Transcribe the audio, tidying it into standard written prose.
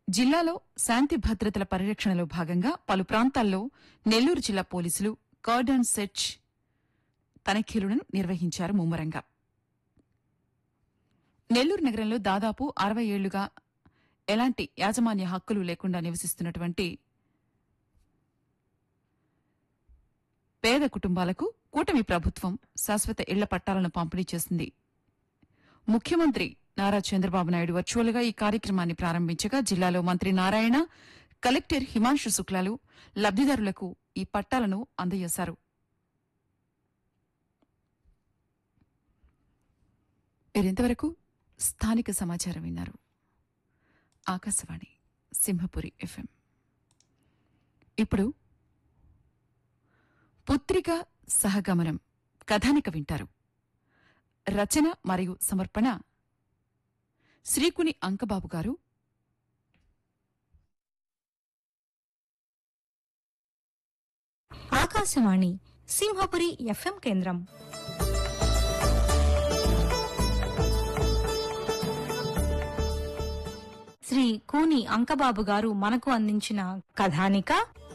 జిల్లాలో శాంతి భద్రతల పరిరక్షణలో భాగంగా పలు ప్రాంతాల్లో నెల్లూరు జిల్లా పోలీసులు కార్డన్ సెర్చ్ తనిఖీలను నిర్వహించారు ముమ్మరంగా. నెల్లూరు నగరంలో దాదాపు 60 ఏళ్లుగా ఎలాంటి యాజమాన్య హక్కులు లేకుండా నివసిస్తున్నటువంటి పేద కుటుంబాలకు కూటమి ప్రభుత్వం శాశ్వత ఇళ్ల పట్టాలను పంపిణీ చేసింది. ముఖ్యమంత్రి నారా చంద్రబాబు నాయుడు వర్చువల్గా ఈ కార్యక్రమాన్ని ప్రారంభించగా జిల్లాలో మంత్రి నారాయణ, కలెక్టర్ హిమాంశు శుక్లాలు లబ్దిదారులకు ఈ పట్టాలను అందజేశారు. మీరింతవరకు స్థానిక సమాచారం విన్నారు. ఆకాశవాణి సింహపురి FM. ఇప్పుడు పుత్రిక సహగమనం కథానిక వింటారు. రచన మరియు సమర్పణ శ్రీకుని అంకబాబు గారు. ఆకాశవాణి సింహపురి FM కేంద్రం. శ్రీ కూని అంకబాబు గారు మనకు అందించిన కథానిక